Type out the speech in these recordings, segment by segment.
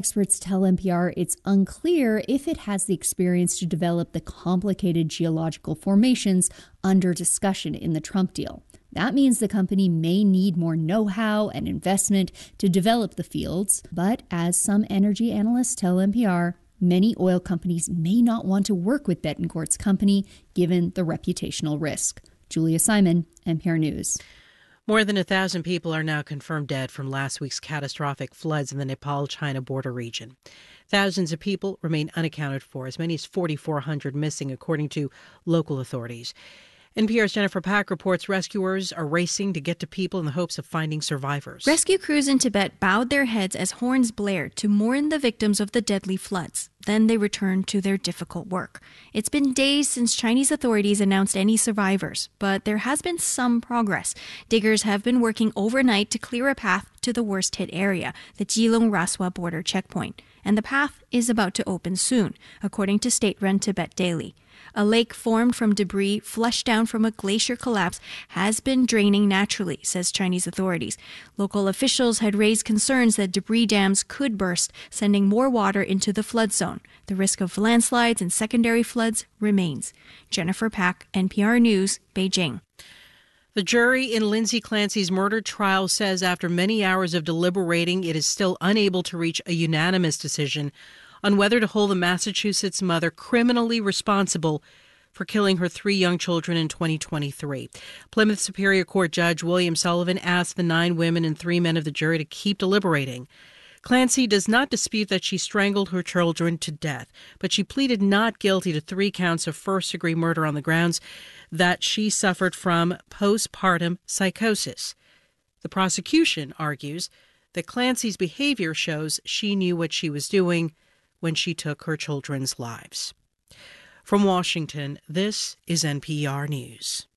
Experts tell NPR it's unclear if it has the experience to develop the complicated geological formations under discussion in the Trump deal. That means the company may need more know-how and investment to develop the fields. But as some energy analysts tell NPR, many oil companies may not want to work with Betancourt's company given the reputational risk. Julia Simon, NPR News. More than 1,000 people are now confirmed dead from last week's catastrophic floods in the Nepal-China border region. Thousands of people remain unaccounted for, as many as 4,400 missing, according to local authorities. NPR's Jennifer Pack reports rescuers are racing to get to people in the hopes of finding survivors. Rescue crews in Tibet bowed their heads as horns blared to mourn the victims of the deadly floods. Then they returned to their difficult work. It's been days since Chinese authorities announced any survivors, but there has been some progress. Diggers have been working overnight to clear a path to the worst-hit area, the Jilong-Raswa border checkpoint. And the path is about to open soon, according to state-run Tibet Daily. A lake formed from debris flushed down from a glacier collapse has been draining naturally, says Chinese authorities. Local officials had raised concerns that debris dams could burst, sending more water into the flood zone. The risk of landslides and secondary floods remains. Jennifer Pack, NPR News, Beijing. The jury in Lindsay Clancy's murder trial says after many hours of deliberating, it is still unable to reach a unanimous decision on whether to hold the Massachusetts mother criminally responsible for killing her 3 young children in 2023. Plymouth Superior Court Judge William Sullivan asked the 9 women and 3 men of the jury to keep deliberating. Clancy does not dispute that she strangled her children to death, but she pleaded not guilty to 3 counts of first-degree murder on the grounds that she suffered from postpartum psychosis. The prosecution argues that Clancy's behavior shows she knew what she was doing when she took her children's lives. From Washington, this is NPR News.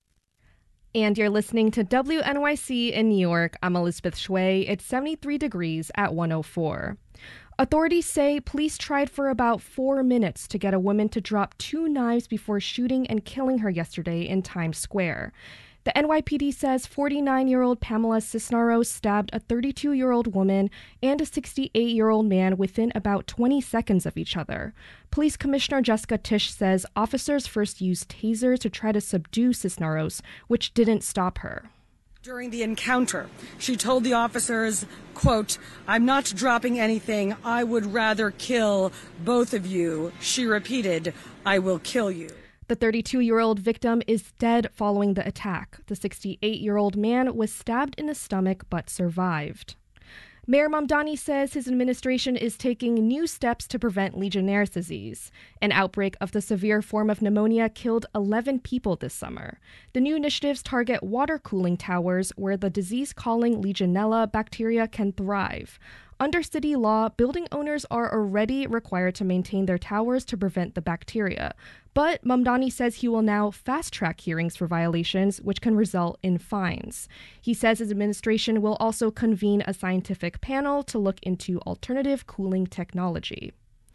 And you're listening to WNYC in New York. I'm Elizabeth Shui. It's 73 degrees at 104. Authorities say police tried for about 4 minutes to get a woman to drop 2 knives before shooting and killing her yesterday in Times Square. The NYPD says 49-year-old Pamela Cisneros stabbed a 32-year-old woman and a 68-year-old man within about 20 seconds of each other. Police Commissioner Jessica Tisch says officers first used tasers to try to subdue Cisneros, which didn't stop her. During the encounter, she told the officers, quote, "I'm not dropping anything. I would rather kill both of you." She repeated, "I will kill you." The 32-year-old victim is dead following the attack. The 68-year-old man was stabbed in the stomach but survived. Mayor Mamdani says his administration is taking new steps to prevent Legionnaire's disease. An outbreak of the severe form of pneumonia killed 11 people this summer. The new initiatives target water cooling towers where the disease-calling Legionella bacteria can thrive. Under city law, building owners are already required to maintain their towers to prevent the bacteria. But Mamdani says he will now fast-track hearings for violations, which can result in fines. He says his administration will also convene a scientific panel to look into alternative cooling technology.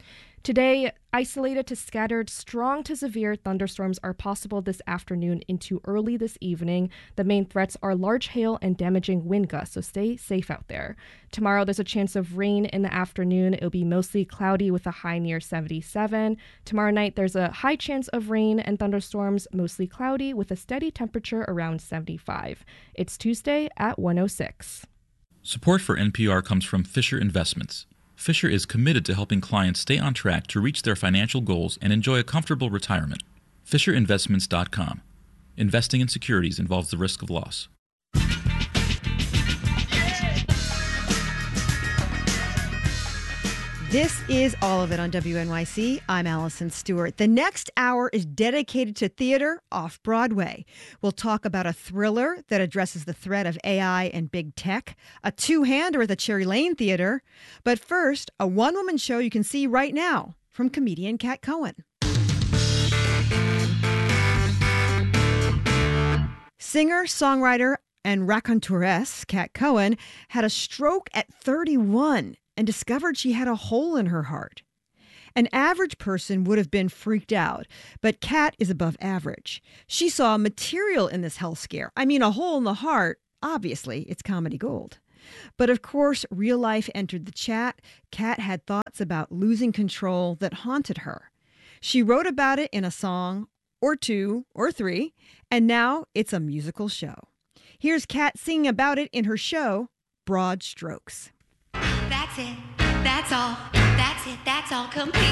Today, isolated to scattered strong to severe thunderstorms are possible this afternoon into early this evening. The main threats are large hail and damaging wind gusts, so stay safe out there. Tomorrow, there's a chance of rain in the afternoon. It'll be mostly cloudy with a high near 77. Tomorrow night, there's a high chance of rain and thunderstorms, mostly cloudy with a steady temperature around 75. It's Tuesday at 1:06. Support for NPR comes from Fisher Investments. Fisher is committed to helping clients stay on track to reach their financial goals and enjoy a comfortable retirement. FisherInvestments.com. Investing in securities involves the risk of loss. This is All of It on WNYC. I'm Allison Stewart. The next hour is dedicated to theater off-Broadway. We'll talk about a thriller that addresses the threat of AI and big tech, a two-hander at the Cherry Lane Theater. But first, a one-woman show you can see right now from comedian Kat Cohen. Singer, songwriter, and raconteuress Kat Cohen had a stroke at 31 and discovered she had a hole in her heart. An average person would have been freaked out, but Kat is above average. She saw material in this health scare. I mean, a hole in the heart, obviously, it's comedy gold. But of course, real life entered the chat. Kat had thoughts about losing control that haunted her. She wrote about it in a song, or 2, or 3, and now it's a musical show. Here's Kat singing about it in her show, Broad Strokes. That's it, that's all, that's it, that's all complete.